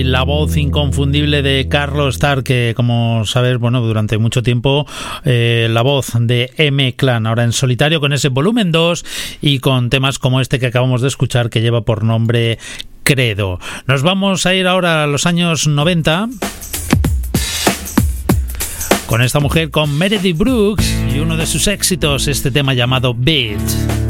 La voz inconfundible de Carlos Starr, que como sabes, bueno, durante mucho tiempo la voz de M-Clan, ahora en solitario con ese volumen 2 y con temas como este que acabamos de escuchar que lleva por nombre Credo. Nos vamos a ir ahora a los años 90 con esta mujer, con Meredith Brooks y uno de sus éxitos, este tema llamado Beat.